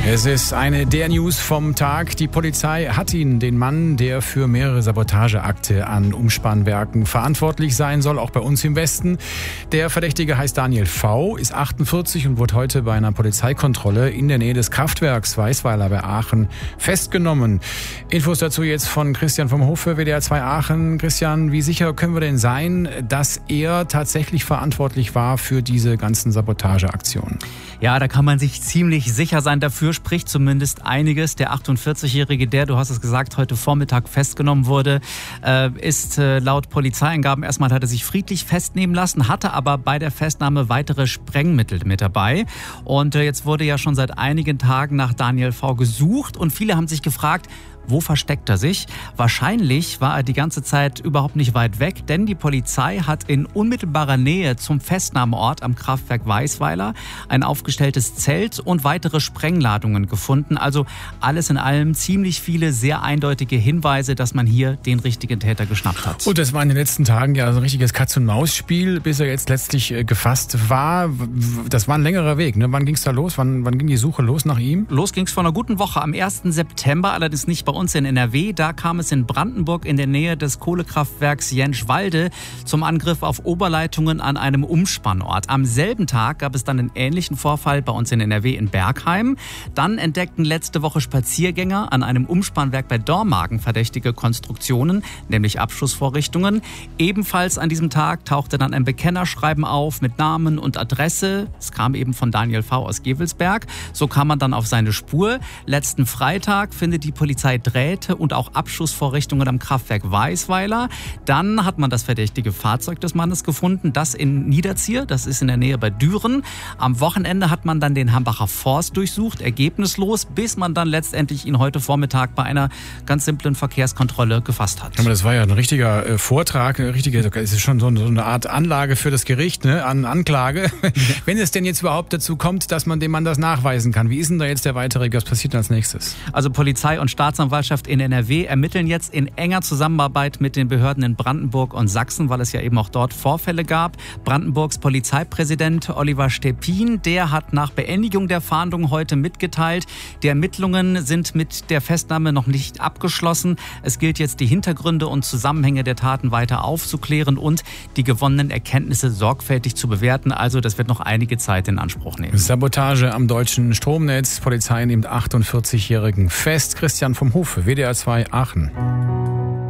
Es ist eine der News vom Tag. Die Polizei hat den Mann, der für mehrere Sabotageakte an Umspannwerken verantwortlich sein soll, auch bei uns im Westen. Der Verdächtige heißt Daniel V., ist 48 und wurde heute bei einer Polizeikontrolle in der Nähe des Kraftwerks Weisweiler bei Aachen festgenommen. Infos dazu jetzt von Christian vom Hofe, WDR 2 Aachen. Christian, wie sicher können wir denn sein, dass er tatsächlich verantwortlich war für diese ganzen Sabotageaktionen? Ja, da kann man sich ziemlich sicher sein. Dafür spricht zumindest einiges. Der 48-Jährige, der, du hast es gesagt, heute Vormittag festgenommen wurde, ist laut Polizeiangaben erstmal hat er sich friedlich festnehmen lassen, hatte aber bei der Festnahme weitere Sprengmittel mit dabei. Und jetzt wurde ja schon seit einigen Tagen nach Daniel V. gesucht und viele haben sich gefragt, wo versteckt er sich? Wahrscheinlich war er die ganze Zeit überhaupt nicht weit weg, denn die Polizei hat in unmittelbarer Nähe zum Festnahmeort am Kraftwerk Weisweiler ein aufgestelltes Zelt und weitere Sprengladungen gefunden. Also alles in allem ziemlich viele sehr eindeutige Hinweise, dass man hier den richtigen Täter geschnappt hat. Und das war in den letzten Tagen ja so ein richtiges Katz-und-Maus-Spiel, bis er jetzt letztlich gefasst war. Das war ein längerer Weg, ne? Wann ging es da los? Wann ging die Suche los nach ihm? Los ging es vor einer guten Woche, am 1. September, allerdings nicht bei uns in NRW. Da kam es in Brandenburg in der Nähe des Kohlekraftwerks Jentschwalde zum Angriff auf Oberleitungen an einem Umspannort. Am selben Tag gab es dann einen ähnlichen Vorfall bei uns in NRW in Bergheim. Dann entdeckten letzte Woche Spaziergänger an einem Umspannwerk bei Dormagen verdächtige Konstruktionen, nämlich Abschussvorrichtungen. Ebenfalls an diesem Tag tauchte dann ein Bekennerschreiben auf mit Namen und Adresse. Es kam eben von Daniel V. aus Gevelsberg. So kam man dann auf seine Spur. Letzten Freitag findet die Polizei Drähte und auch Abschussvorrichtungen am Kraftwerk Weisweiler. Dann hat man das verdächtige Fahrzeug des Mannes gefunden, das in Niederzier, das ist in der Nähe bei Düren. Am Wochenende hat man dann den Hambacher Forst durchsucht, ergebnislos, bis man dann letztendlich ihn heute Vormittag bei einer ganz simplen Verkehrskontrolle gefasst hat. Aber das war ja ein richtiger Vortrag, es ist schon so eine Art Anlage für das Gericht, ne, an Anklage. Wenn es denn jetzt überhaupt dazu kommt, dass man dem Mann das nachweisen kann, wie ist denn da jetzt der weitere, was passiert als nächstes? Also Polizei und Staatsanwaltschaft in NRW ermitteln jetzt in enger Zusammenarbeit mit den Behörden in Brandenburg und Sachsen, weil es ja eben auch dort Vorfälle gab. Brandenburgs Polizeipräsident Oliver Stepin, der hat nach Beendigung der Fahndung heute mitgeteilt, die Ermittlungen sind mit der Festnahme noch nicht abgeschlossen. Es gilt jetzt, die Hintergründe und Zusammenhänge der Taten weiter aufzuklären und die gewonnenen Erkenntnisse sorgfältig zu bewerten. Also das wird noch einige Zeit in Anspruch nehmen. Sabotage am deutschen Stromnetz. Polizei nimmt 48-Jährigen fest. Christian vom Hofe, WDR 2 Aachen.